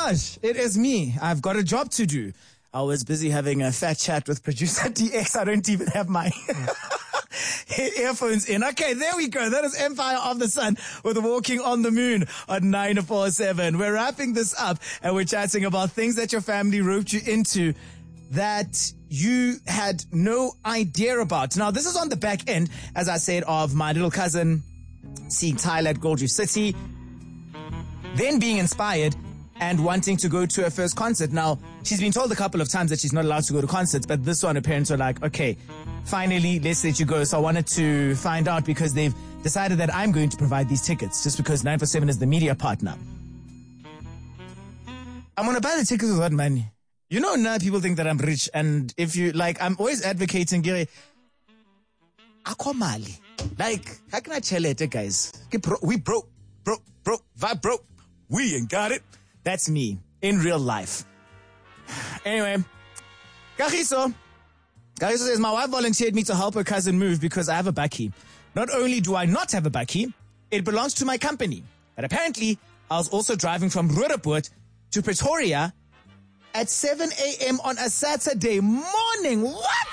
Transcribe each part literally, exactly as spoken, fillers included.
gosh, it is me. I've got a job to do. I was busy having a fat chat with producer D X. I don't even have my earphones in. Okay, there we go. That is Empire of the Sun with Walking on the Moon on nine four seven. We're wrapping this up and we're chatting about things that your family roped you into that you had no idea about. Now, this is on the back end, as I said, of my little cousin seeing Tyler at Gold Reef City, then being inspired and wanting to go to her first concert. Now, she's been told a couple of times that she's not allowed to go to concerts, but this one, her parents were like, okay, finally, let's let you go. So I wanted to find out because they've decided that I'm going to provide these tickets just because nine four seven is the media partner. I'm going to buy the tickets with what money? You know, now people think that I'm rich, and if you, like, I'm always advocating, Gary, akomali. Like, how can I tell it, guys? We broke, broke, broke, vibe broke. We ain't got it. That's me in real life. Anyway, Kagiso. Kagiso says, my wife volunteered me to help her cousin move because I have a bakkie. Not only do I not have a bakkie, it belongs to my company. But apparently, I was also driving from Roodepoort to Pretoria at seven a.m. on a Saturday morning. What?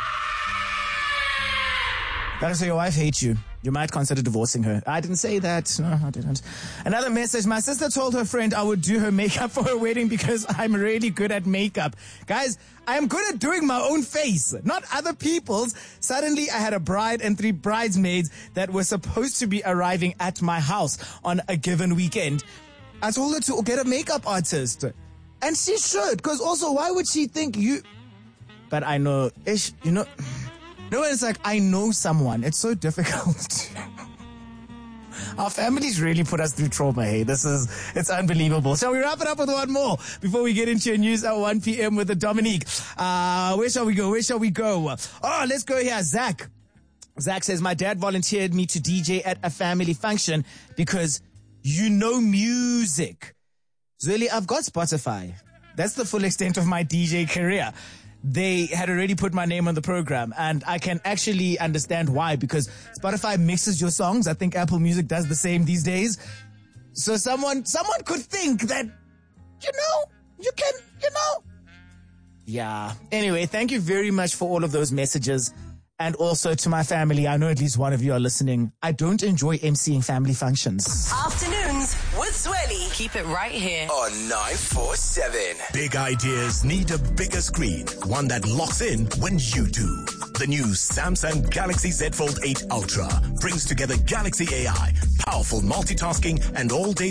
Kagiso, your wife hates you. You might consider divorcing her. I didn't say that. No, I didn't. Another message. My sister told her friend I would do her makeup for her wedding because I'm really good at makeup. Guys, I am good at doing my own face, not other people's. Suddenly, I had a bride and three bridesmaids that were supposed to be arriving at my house on a given weekend. I told her to get a makeup artist. And she should, because also, why would she think you... But I know, ish, you know... No, it's like, I know someone. It's so difficult. Our families really put us through trauma, hey. This is, it's unbelievable. Shall we wrap it up with one more before we get into your news at one p.m. with the Dominique? Uh, where shall we go? Where shall we go? Oh, let's go here. Zach. Zach says, my dad volunteered me to D J at a family function because you know music. Zweli, I've got Spotify. That's the full extent of my D J career. They had already put my name on the program, and I can actually understand why, because Spotify mixes your songs. I think Apple Music does the same these days. So someone, someone could think that, you know, you can, you know. Yeah. Anyway, thank you very much for all of those messages. And also to my family, I know at least one of you are listening. I don't enjoy emceeing family functions. Afternoons with Zweli. Keep it right here on nine four seven. Big ideas need a bigger screen, one that locks in when you do. The new Samsung Galaxy Z Fold eight Ultra brings together Galaxy A I, powerful multitasking, and all-day